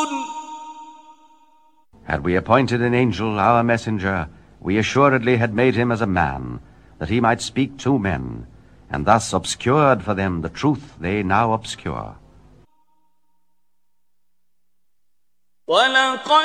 Had we appointed an angel our messenger, we assuredly had made him as a man, that he might speak to men, and thus obscured for them the truth they now obscure.